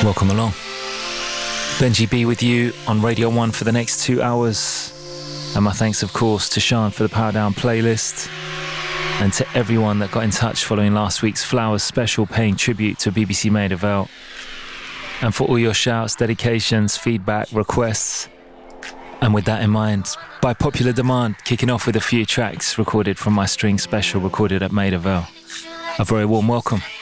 Welcome along. Benji B with you on Radio 1 for the next 2 hours. And my thanks, of course, to Sean for the Power Down playlist. And to everyone that got in touch following last week's Flowers special paying tribute to BBC Maida Vale. And for all your shouts, dedications, feedback, requests. And with that in mind, by popular demand, kicking off with a few tracks recorded from my string special recorded at Maida Vale. A very warm welcome.